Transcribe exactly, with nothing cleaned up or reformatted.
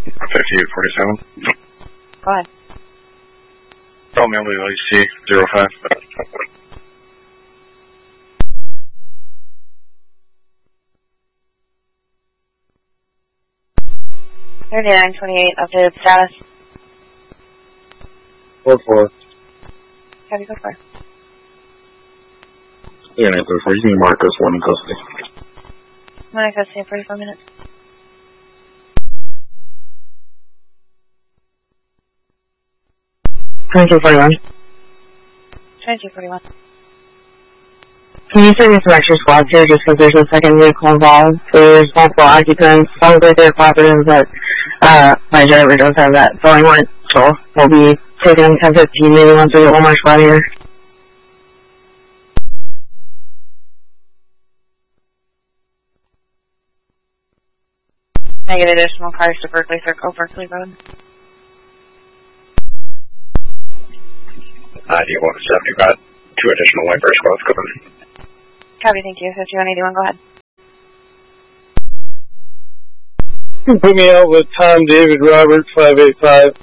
fifty-eight forty-seven. Go ahead. Romeo Lily C zero five. thirty-nine twenty-eight, updated status. four four. Have you go for? Yeah, nine four four. You can mark this one in custody. One in custody in forty-four minutes. twenty-two forty-one. twenty-two forty-one. Can you send me some extra squads here just because there's a second vehicle involved? So there's multiple occupants, sounds like they're cooperative, but uh, my driver does have that felony warrant, so we'll be taking ten fifteen maybe once we get one more squad here. Can I get additional cars to Berkeley Circle, Berkeley Road? Uh, do you want to You've got two additional wiper squads coming. Copy, thank you. fifty-one eighty-one, go ahead. Put me out with Tom David Robert five eight five.